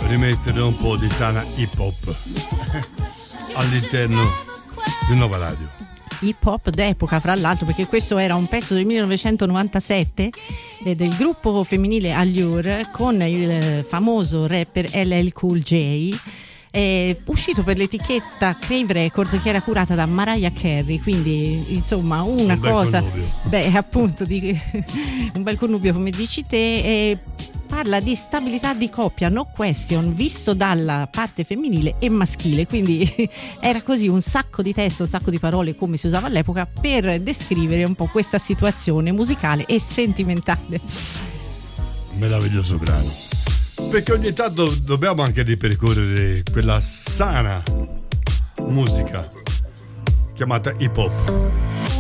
rimettere un po' di sana hip hop all'interno di Nova Radio. Hip hop d'epoca, fra l'altro, perché questo era un pezzo del 1997 del gruppo femminile Allure con il famoso rapper LL Cool J, uscito per l'etichetta Crave Records, che era curata da Mariah Carey, quindi insomma una cosa, appunto un bel connubio, come dici te. Parla di stabilità di coppia, no question, visto dalla parte femminile e maschile, quindi era così, un sacco di testo, un sacco di parole, come si usava all'epoca, per descrivere un po' questa situazione musicale e sentimentale. Meraviglioso brano, perché ogni tanto dobbiamo anche ripercorrere quella sana musica chiamata hip hop.